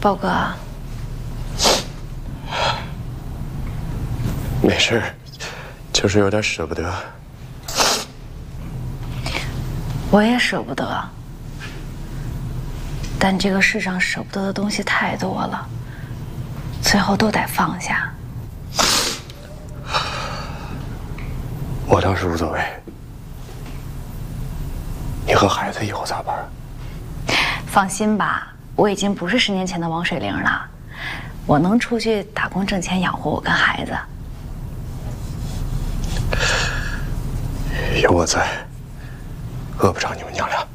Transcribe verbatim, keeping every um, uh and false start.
宝哥， 没事，就是有点舍不得。 我也舍不得，但这个世上舍不得的东西太多了，最后都得放下。 我倒是无所谓。你和孩子以后咋办？ 放心吧，我已经不是十年前的王水玲了，我能出去打工挣钱养活我跟孩子。 有我在，饿不着你们娘俩。